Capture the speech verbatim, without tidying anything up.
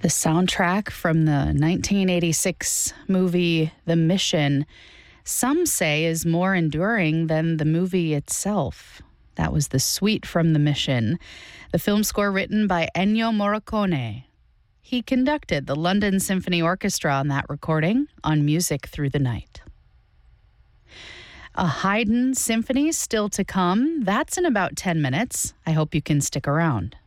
The soundtrack from the nineteen eighty-six movie The Mission, some say is more enduring than the movie itself. That was the suite from The Mission, the film score written by Ennio Morricone. He conducted the London Symphony Orchestra on that recording on Music Through the Night. A Haydn symphony still to come. That's in about ten minutes. I hope you can stick around.